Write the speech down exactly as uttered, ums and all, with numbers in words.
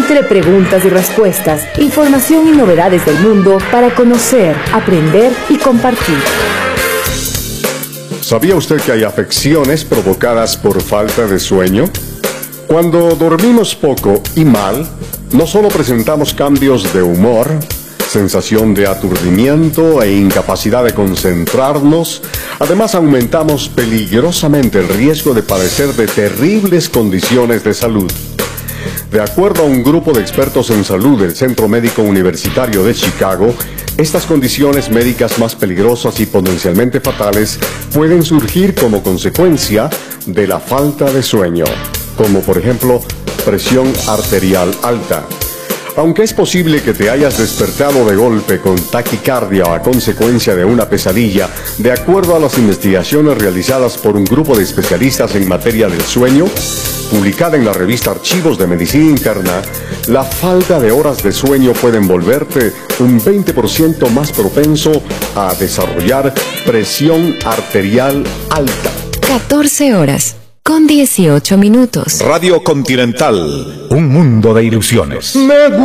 Entre preguntas y respuestas, información y novedades del mundo para conocer, aprender y compartir. ¿Sabía usted que hay afecciones provocadas por falta de sueño? Cuando dormimos poco y mal, no solo presentamos cambios de humor, sensación de aturdimiento e incapacidad de concentrarnos, además aumentamos peligrosamente el riesgo de padecer de terribles condiciones de salud. De acuerdo a un grupo de expertos en salud del Centro Médico Universitario de Chicago, estas condiciones médicas más peligrosas y potencialmente fatales pueden surgir como consecuencia de la falta de sueño, como por ejemplo presión arterial alta. Aunque es posible que te hayas despertado de golpe con taquicardia a consecuencia de una pesadilla, de acuerdo a las investigaciones realizadas por un grupo de especialistas en materia del sueño, publicada en la revista Archivos de Medicina Interna, la falta de horas de sueño puede envolverte un veinte por ciento más propenso a desarrollar presión arterial alta. catorce horas con dieciocho minutos. Radio Continental, un mundo de ilusiones.